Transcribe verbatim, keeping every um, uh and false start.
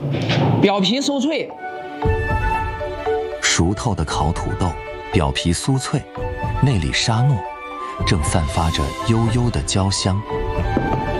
表皮酥脆。 熟透的烤土豆，表皮酥脆，内里沙糯，正散发着悠悠的焦香。